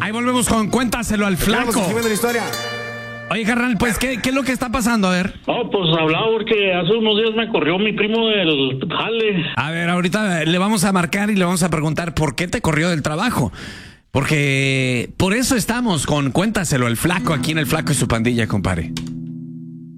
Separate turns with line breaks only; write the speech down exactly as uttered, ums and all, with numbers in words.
Ahí volvemos con Cuéntaselo al Flaco.
La historia.
Oye, carnal, pues, ¿qué, ¿qué es lo que está pasando? A ver.
No, pues hablaba porque hace unos días me corrió mi primo del jale.
A ver, ahorita le vamos a marcar y le vamos a preguntar por qué te corrió del trabajo. Porque por eso estamos con Cuéntaselo al Flaco aquí en El Flaco y su pandilla, compadre.